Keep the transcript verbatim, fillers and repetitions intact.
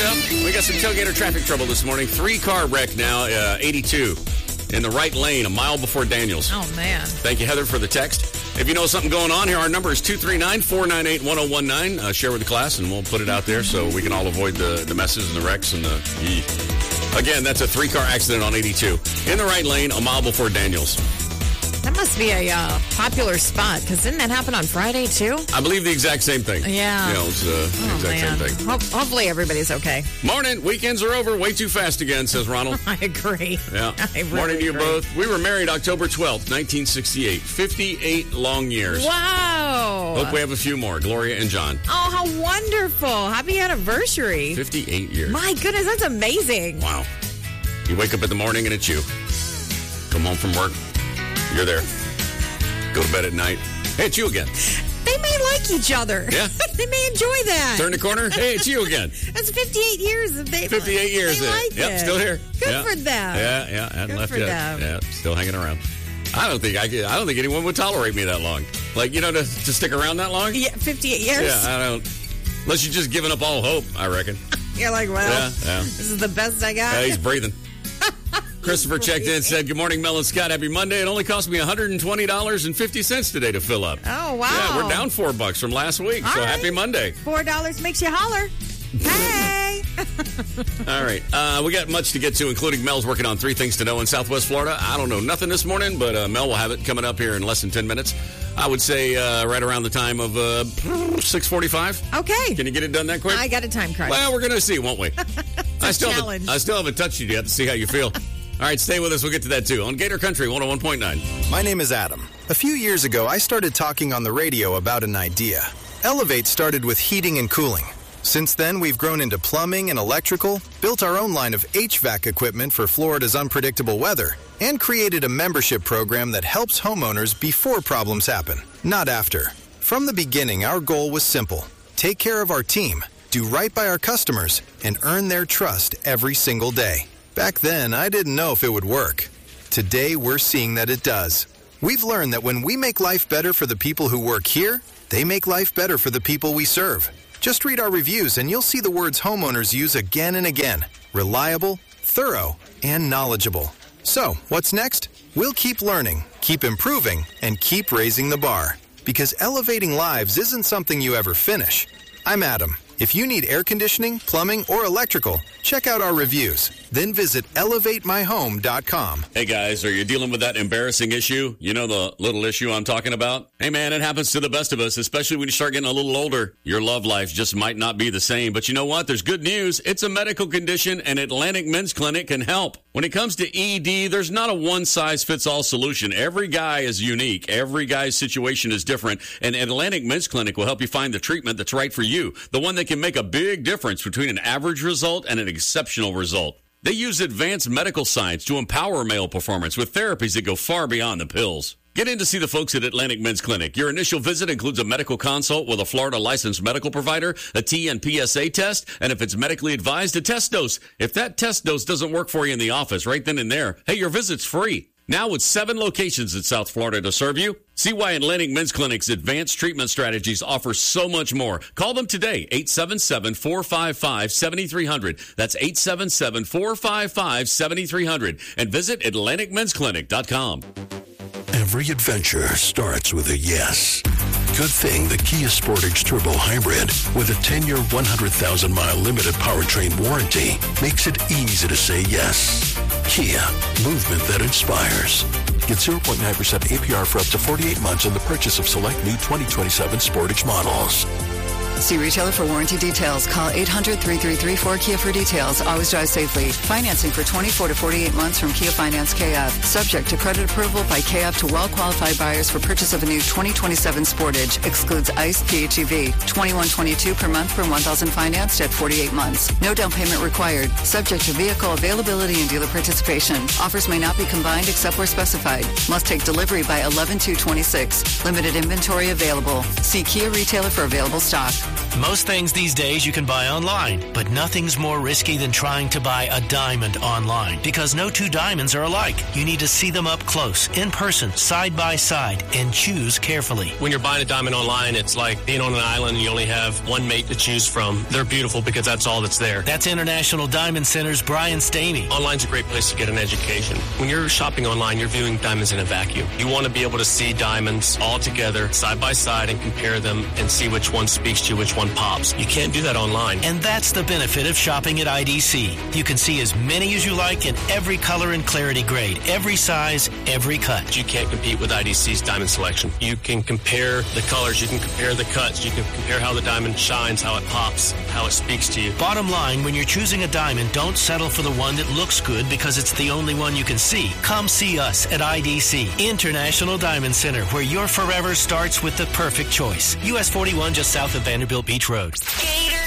Well, we got some tailgater traffic trouble this morning. Three-car wreck now, uh, eighty-two, in the right lane, a mile before Daniels. Oh, man. Thank you, Heather, for the text. If you know something going on here, our number is two three nine, four nine eight, one oh one nine. Uh, share with the class, and we'll put it out there so we can all avoid the, the messes and the wrecks. And the e. Again, that's a three-car accident on eighty-two. In the right lane, a mile before Daniels. That must be a uh, popular spot, because didn't that happen on Friday, too? I believe the exact same thing. Yeah. You know, it's uh, the oh, exact man. same thing. Ho- hopefully everybody's okay. Morning. Weekends are over. Way too fast again, says Ronald. I agree. Yeah. I really Morning to you agree. both. We were married October twelfth, nineteen sixty-eight. fifty-eight long years. Wow. Hope we have a few more. Gloria and John. Oh, how wonderful. Happy anniversary. fifty-eight years. My goodness, that's amazing. Wow. You wake up in the morning and it's you. Come home from work. You're there. Go to bed at night. Hey, it's you again. They may like each other. Yeah. They may enjoy that. Turn the corner. Hey, it's you again. That's fifty-eight years. They, fifty-eight years. They in. like Yep, it. still here. Good yeah. for them. Yeah, yeah. Hadn't Good left for yet. them. Yeah, still hanging around. I don't think I could, I don't think anyone would tolerate me that long. Like, you know, to, to stick around that long? Yeah, fifty-eight years. Yeah, I don't. Unless you're just giving up all hope, I reckon. You're like, well, Yeah, yeah. this is the best I got. Yeah, he's breathing. Christopher checked in and said, good morning, Mel and Scott. Happy Monday. It only cost me one hundred twenty dollars and fifty cents today to fill up. Oh, wow. Yeah, we're down four bucks from last week, All so right. happy Monday. Four dollars makes you holler. Hey. All right. Uh, we got much to get to, including Mel's working on three things to know in Southwest Florida. I don't know nothing this morning, but uh, Mel will have it coming up here in less than ten minutes. I would say uh, right around the time of uh, six forty-five. Okay. Can you get it done that quick? I got a time crunch. Well, we're going to see, won't we? I still challenge. haven't, I still haven't touched you yet to see how you feel. All right, stay with us. We'll get to that, too, on Gator Country one oh one point nine. My name is Adam. A few years ago, I started talking on the radio about an idea. Elevate started with heating and cooling. Since then, we've grown into plumbing and electrical, built our own line of H V A C equipment for Florida's unpredictable weather, and created a membership program that helps homeowners before problems happen, not after. From the beginning, our goal was simple. Take care of our team, do right by our customers, and earn their trust every single day. Back then, I didn't know if it would work. Today, we're seeing that it does. We've learned that when we make life better for the people who work here, they make life better for the people we serve. Just read our reviews and you'll see the words homeowners use again and again. Reliable, thorough, and knowledgeable. So, what's next? We'll keep learning, keep improving, and keep raising the bar. Because elevating lives isn't something you ever finish. I'm Adam. If you need air conditioning, plumbing, or electrical, check out our reviews. Then visit elevate my home dot com. Hey, guys, are you dealing with that embarrassing issue? You know the little issue I'm talking about? Hey, man, it happens to the best of us, especially when you start getting a little older. Your love life just might not be the same. But you know what? There's good news. It's a medical condition, and Atlantic Men's Clinic can help. When it comes to E D, there's not a one-size-fits-all solution. Every guy is unique. Every guy's situation is different. And Atlantic Men's Clinic will help you find the treatment that's right for you, the one that can make a big difference between an average result and an exceptional result. They use advanced medical science to empower male performance with therapies that go far beyond the pills. Get in to see the folks at Atlantic Men's Clinic. Your initial visit includes a medical consult with a Florida licensed medical provider, a T N P S A test, and if it's medically advised, a test dose. If that test dose doesn't work for you in the office right then and there, hey, your visit's free. Now with seven locations in South Florida to serve you. See why Atlantic Men's Clinic's advanced treatment strategies offer so much more. Call them today, eight seven seven, four five five, seven three zero zero. That's eight seven seven, four five five, seven three zero zero. And visit atlantic men's clinic dot com. Every adventure starts with a yes. Good thing the Kia Sportage Turbo Hybrid with a ten-year, one hundred thousand mile limited powertrain warranty makes it easy to say yes. Kia, movement that inspires. Get zero point nine percent A P R for up to forty-eight months on the purchase of select new twenty twenty-seven Sportage models. See retailer for warranty details. Call eight hundred, three three three, four Kia for details. Always drive safely. Financing for twenty-four to forty-eight months from Kia Finance K F. Subject to credit approval by K F to well-qualified buyers for purchase of a new twenty twenty-seven Sportage. Excludes ICE P H E V. twenty-one twenty-two per month for one thousand financed at forty-eight months. No down payment required. Subject to vehicle availability and dealer participation. Offers may not be combined except where specified. Must take delivery by eleven two twenty-six. Limited inventory available. See Kia retailer for available stock. Most things these days you can buy online, but nothing's more risky than trying to buy a diamond online, because no two diamonds are alike. You need to see them up close, in person, side by side, and choose carefully. When you're buying a diamond online, it's like being on an island and you only have one mate to choose from. They're beautiful because that's all that's there. That's International Diamond Center's Brian Stamey. Online's a great place to get an education. When you're shopping online, you're viewing diamonds in a vacuum. You want to be able to see diamonds all together, side by side, and compare them and see which one speaks to you, which one pops. You can't do that online. And that's the benefit of shopping at I D C. You can see as many as you like in every color and clarity grade, every size, every cut. You can't compete with I D C's diamond selection. You can compare the colors, you can compare the cuts, you can compare how the diamond shines, how it pops, how it speaks to you. Bottom line, when you're choosing a diamond, don't settle for the one that looks good because it's the only one you can see. Come see us at I D C, International Diamond Center, where your forever starts with the perfect choice. U S forty-one, just south of Vanderbilt Beach Road. Gator